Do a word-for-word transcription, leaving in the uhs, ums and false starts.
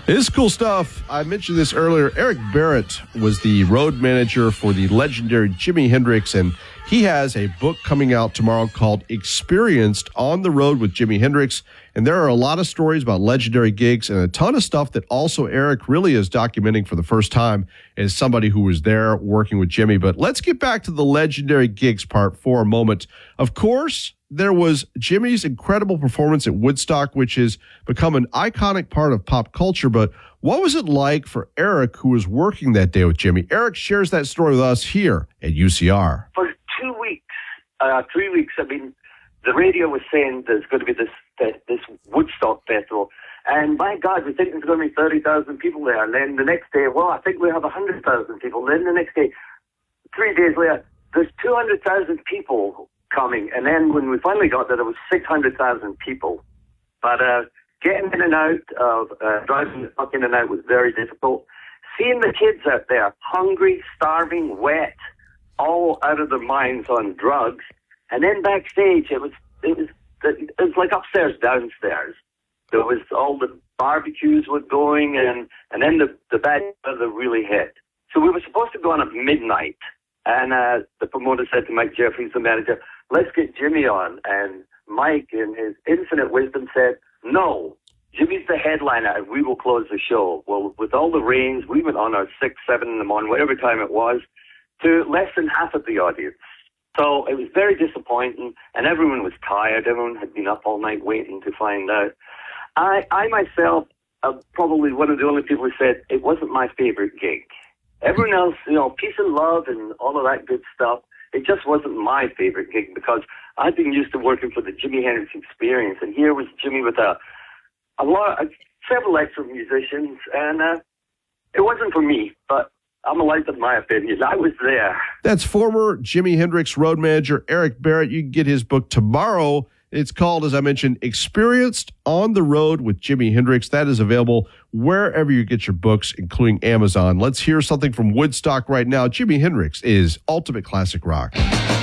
It is cool stuff. I mentioned this earlier. Eric Barrett was the road manager for the legendary Jimi Hendrix, and he has a book coming out tomorrow called Experienced on the Road with Jimi Hendrix. And there are a lot of stories about legendary gigs and a ton of stuff that also Eric really is documenting for the first time as somebody who was there working with Jimi. But let's get back to the legendary gigs part for a moment. Of course, there was Jimi's incredible performance at Woodstock, which has become an iconic part of pop culture. But what was it like for Eric, who was working that day with Jimi? Eric shares that story with us here at U C R. For two weeks, uh, three weeks, I mean, the radio was saying there's going to be this this Woodstock festival. And my God, we think there's going to be thirty thousand people there. And then the next day, well, I think we have one hundred thousand people. And then the next day, three days later, there's two hundred thousand people coming. And then when we finally got there, there was six hundred thousand people. But uh, getting in and out of, uh, driving the truck in and out was very difficult. Seeing the kids out there, hungry, starving, wet, all out of their minds on drugs. And then backstage, it was, it was, it was like upstairs, downstairs. There was all the barbecues were going, and, and then the, the bad weather really hit. So we were supposed to go on at midnight. And uh, the promoter said to Mike Jeffries, the manager, let's get Jimi on. And Mike, in his infinite wisdom, said, no, Jimi's the headliner, and we will close the show. Well, with all the rains, we went on our six, seven in the morning, whatever time it was, to less than half of the audience. So it was very disappointing, and everyone was tired. Everyone had been up all night waiting to find out. I, I myself, uh, probably one of the only people who said it wasn't my favorite gig. Everyone else, you know, peace and love and all of that good stuff, it just wasn't my favorite gig because I'd been used to working for the Jimi Hendrix Experience, and here was Jimi with a, a lot, uh, several extra musicians, and uh, it wasn't for me, but I'm allowed to my opinion. I was there. That's former Jimi Hendrix road manager Eric Barrett. You can get his book tomorrow. It's called, as I mentioned, Experienced on the Road with Jimi Hendrix. That is available wherever you get your books, including Amazon. Let's hear something from Woodstock right now. Jimi Hendrix is ultimate classic rock.